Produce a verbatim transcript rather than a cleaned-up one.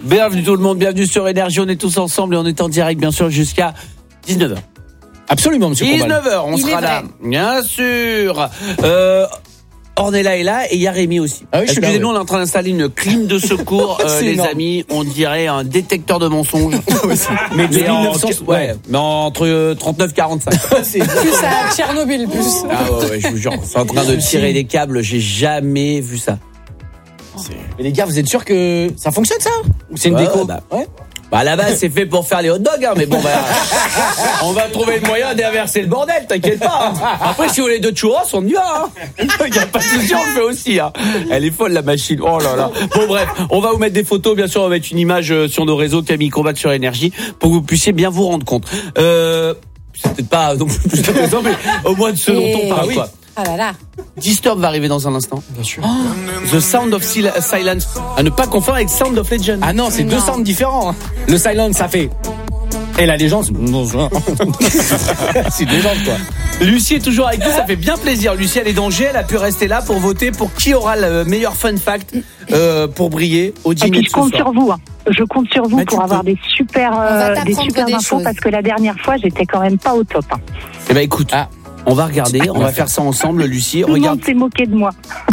Bienvenue tout le monde, bienvenue sur Énergie, on est tous ensemble et on est en direct bien sûr jusqu'à dix-neuf heures. Absolument, monsieur Combal. dix-neuf heures, on Il sera est là, vrai. bien sûr. Euh, Ornella est là et il y a Rémi aussi. Ah oui, je suis là, Excusez-nous, oui. on est en train d'installer une clim de secours, euh, C'est les énorme. amis. On dirait un détecteur de mensonges. Mais de Mais en- mille neuf cents, ouais, mais entre trente-neuf et quarante-cinq. C'est Plus à Tchernobyl, plus. Ah ouais, ouais, je vous jure, c'est en train de tirer les câbles, j'ai jamais vu ça. Mais les gars, vous êtes sûrs que ça fonctionne ça? Ou c'est une Ouais, déco? bah. Ouais. Bah à la base c'est fait pour faire les hot dogs hein, mais bon bah on va trouver le moyen d'inverser le bordel, t'inquiète pas. Hein. Après si vous voulez deux churros on y va. Hein. Il y a pas de souci, on le fait aussi. Hein. Elle est folle la machine. Oh là là. Bon bref, on va vous mettre des photos, bien sûr on va mettre une image euh, sur nos réseaux Camille Combal sur Énergie pour que vous puissiez bien vous rendre compte. Euh, c'est peut-être pas non plus plus intéressant, mais au moins de ce dont on Et- parle Ah oui. quoi. Ah là là. Disturb va arriver dans un instant. Bien sûr. The Sound of Sil- Silence. À ne pas confondre avec Sound of Legend. Ah non, c'est Non. deux sounds différents. hein. Le silent, ça fait. Et la légende, c'est une légende quoi. Lucie est toujours avec nous, ça fait bien plaisir. Lucie, elle est dans G, elle a pu rester là pour voter pour qui aura le meilleur fun fact euh, pour briller au Et dîner puis de je ce compte soir. sur vous. Hein. Je compte sur vous Bah, tu pour avoir peux. des super, va euh, des t'apprendre super des infos choses. parce que la dernière fois j'étais quand même pas au top. Hein. Eh ben écoute, Ah. on va regarder, on va faire ça ensemble, Lucie. Tout le Regarde. monde s'est moqué de moi.